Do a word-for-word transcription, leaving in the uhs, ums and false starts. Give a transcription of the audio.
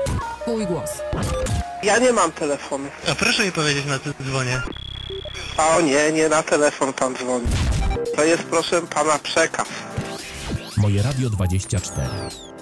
Twój głos. Ja nie mam telefonu. A proszę mi powiedzieć, na co dzwonię. A o nie, nie na telefon pan dzwoni. To jest, proszę pana, przekaz. Moje Radio dwadzieścia cztery.